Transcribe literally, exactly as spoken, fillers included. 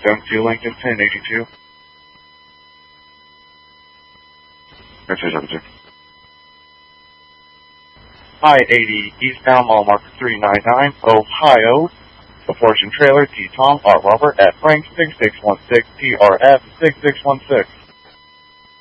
Welcome to Lincoln ten eighty-two. That's his officer. I eighty eastbound mile marker three nine nine, Ohio. The Fortune trailer T Tom R Robert at Frank six six one six T R F six six one six.